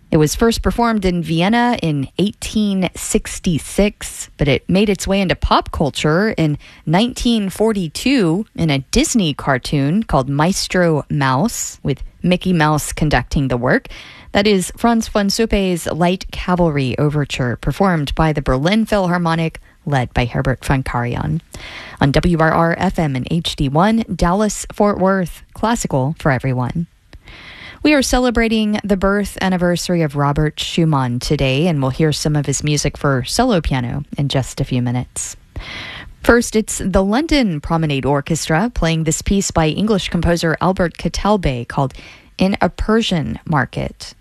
It was first performed in Vienna in 1866, but it made its way into pop culture in 1942 in a Disney cartoon called Maestro Mouse, with Mickey Mouse conducting the work. That is Franz von Suppe's Light Cavalry Overture, performed by the Berlin Philharmonic, led by Herbert von Karajan. On WRR-FM and HD1, Dallas-Fort Worth, classical for everyone. We are celebrating the birth anniversary of Robert Schumann today, and we'll hear some of his music for solo piano in just a few minutes. First, it's the London Promenade Orchestra playing this piece by English composer Albert Catalbé called In a Persian Market.